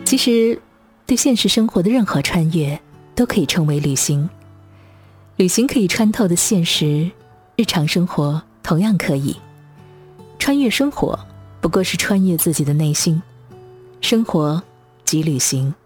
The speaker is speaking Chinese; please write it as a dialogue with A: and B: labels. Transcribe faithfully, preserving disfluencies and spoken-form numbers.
A: 其实对现实生活的任何穿越都可以称为旅行。旅行可以穿透的现实，日常生活同样可以。穿越生活不过是穿越自己的内心，生活即旅行。